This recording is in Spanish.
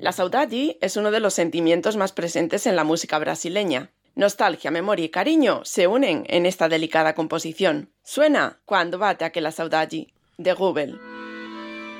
La saudade es uno de los sentimientos más presentes en la música brasileña. Nostalgia, memoria y cariño se unen en esta delicada composición. Suena Quando bate aquela saudade, de Rubel.